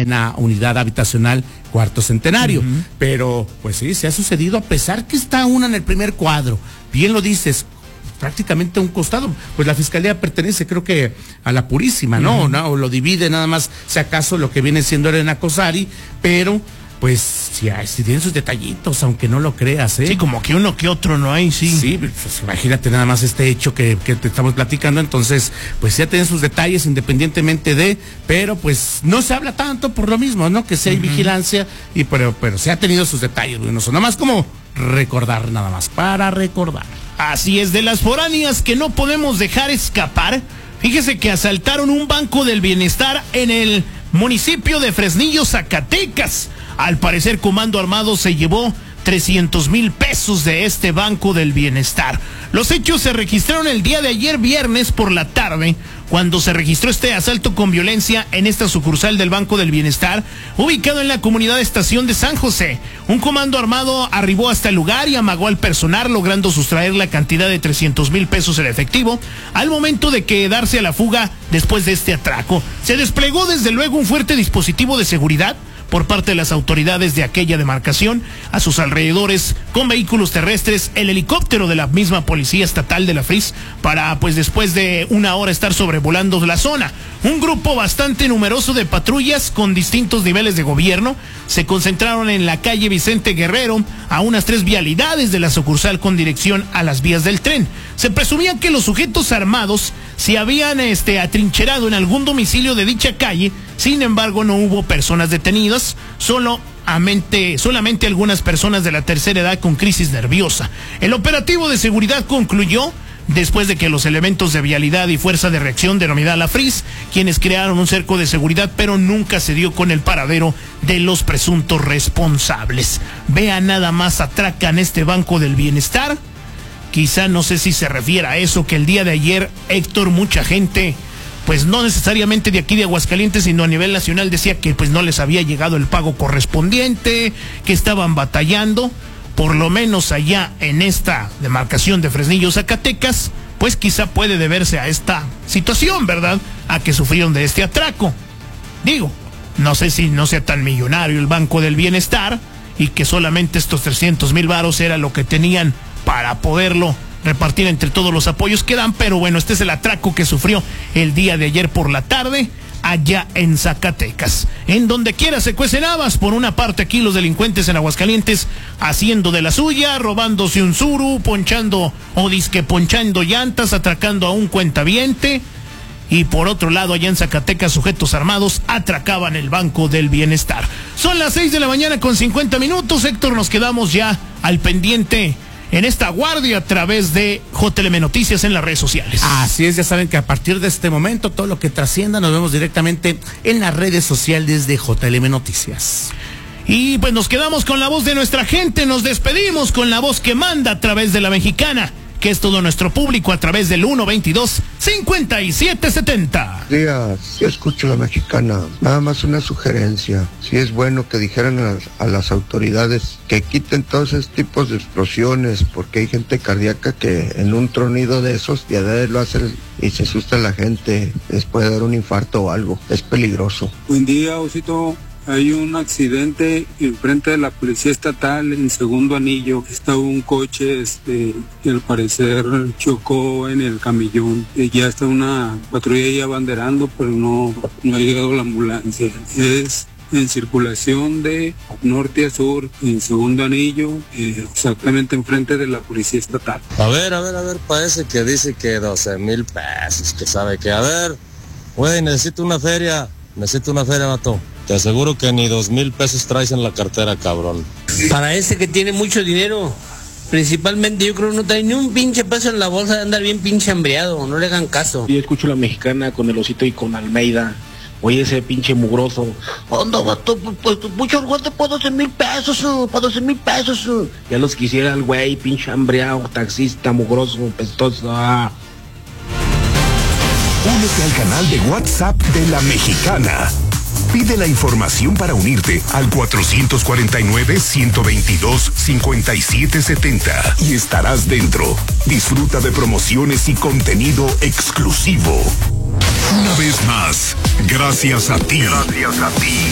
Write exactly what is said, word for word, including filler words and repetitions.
en la unidad habitacional Cuarto Centenario. Uh-huh. Pero, pues sí, se ha sucedido, a pesar que está una en el primer cuadro. Bien lo dices, prácticamente a un costado, pues la fiscalía pertenece, creo que a la Purísima, ¿no? Uh-huh. ¿No? O lo divide nada más, si acaso, lo que viene siendo Elena Cosari, pero pues sí, sí tienen sus detallitos, aunque no lo creas, ¿eh? Sí, como que uno que otro no hay, sí. Sí, pues imagínate nada más este hecho que, que te estamos platicando, entonces, pues ya tienen sus detalles independientemente de, pero pues no se habla tanto por lo mismo, ¿no? Que sí hay uh-huh. vigilancia, y pero, pero se ha tenido sus detalles, bueno, son nada más como recordar, nada más, para recordar. Así es, de las foráneas que no podemos dejar escapar, fíjese que asaltaron un banco del bienestar en el municipio de Fresnillo, Zacatecas. Al parecer, Comando Armado se llevó trescientos mil pesos de este banco del bienestar. Los hechos se registraron el día de ayer viernes por la tarde, cuando se registró este asalto con violencia en esta sucursal del Banco del Bienestar, ubicado en la comunidad de Estación de San José. Un comando armado arribó hasta el lugar y amagó al personal, logrando sustraer la cantidad de trescientos mil pesos en efectivo, al momento de quedarse a la fuga después de este atraco. Se desplegó desde luego un fuerte dispositivo de seguridad por parte de las autoridades de aquella demarcación, a sus alrededores, con vehículos terrestres, el helicóptero de la misma Policía Estatal de la F R I S, para, pues después de una hora, estar sobrevolando la zona. Un grupo bastante numeroso de patrullas con distintos niveles de gobierno se concentraron en la calle Vicente Guerrero, a unas tres vialidades de la sucursal con dirección a las vías del tren. Se presumía que los sujetos armados se habían este, atrincherado en algún domicilio de dicha calle. Sin embargo, no hubo personas detenidas, solo Amente, solamente algunas personas de la tercera edad con crisis nerviosa. El operativo de seguridad concluyó después de que los elementos de vialidad y fuerza de reacción denominada la F R I S, quienes crearon un cerco de seguridad, pero nunca se dio con el paradero de los presuntos responsables. Vean nada más, atracan este Banco del Bienestar. Quizá, no sé si se refiere a eso, que el día de ayer, Héctor, mucha gente, pues no necesariamente de aquí de Aguascalientes, sino a nivel nacional, decía que pues no les había llegado el pago correspondiente, que estaban batallando. Por lo menos allá en esta demarcación de Fresnillo, Zacatecas, pues quizá puede deberse a esta situación, ¿verdad? A que sufrieron de este atraco. Digo, no sé si no sea tan millonario el Banco del Bienestar y que solamente estos trescientos mil varos era lo que tenían para poderlo repartir entre todos los apoyos que dan, pero bueno, este es el atraco que sufrió el día de ayer por la tarde allá en Zacatecas. En donde quiera se cuecen habas. Por una parte, aquí los delincuentes en Aguascalientes haciendo de la suya, robándose un suru, ponchando o disque ponchando llantas, atracando a un cuentaviente. Y por otro lado, allá en Zacatecas, sujetos armados atracaban el Banco del Bienestar. Son las seis de la mañana con cincuenta minutos. Héctor, nos quedamos ya al pendiente en esta guardia a través de J L M Noticias en las redes sociales. Así es, ya saben que a partir de este momento todo lo que trascienda nos vemos directamente en las redes sociales de J L M Noticias. Y pues nos quedamos con la voz de nuestra gente, nos despedimos con la voz que manda a través de la Mexicana, que es todo nuestro público a través del uno veintidós cincuenta y siete setenta. Días, yo escucho la Mexicana. Nada más una sugerencia. Si es bueno que dijeran a las, a las autoridades que quiten todos esos tipos de explosiones, porque hay gente cardíaca que en un tronido de esos ya de lo hace y se asusta a la gente, les puede dar un infarto o algo. Es peligroso. Buen día, Osito. Hay un accidente enfrente de la Policía Estatal en Segundo Anillo. Está un coche este, que al parecer chocó en el camellón. Y ya está una patrulla ahí abanderando, pero no, no ha llegado la ambulancia. Es en circulación de norte a sur, en Segundo Anillo, eh, exactamente enfrente de la Policía Estatal. A ver, a ver, a ver, parece que dice que doce mil pesos, que sabe que, a ver, güey, necesito una feria, necesito una feria, vato. Te aseguro que ni dos mil pesos traes en la cartera, cabrón. Para ese que tiene mucho dinero, principalmente yo creo que no trae ni un pinche peso en la bolsa, de andar bien pinche hambriado, no le hagan caso. Yo escucho la Mexicana con el Osito y con Almeida. Oye, ese pinche mugroso. Onda, vato, pues mucho orgullo para doce mil pesos, para doce mil pesos. Ya los quisiera el güey, pinche hambriado, taxista, mugroso, pestoso. Ah. Únete al canal de WhatsApp de la Mexicana. Pide la información para unirte al cuatrocientos cuarenta y nueve, ciento veintidós, cincuenta y siete setenta y estarás dentro. Disfruta de promociones y contenido exclusivo. Una vez más, gracias a ti. Gracias a ti.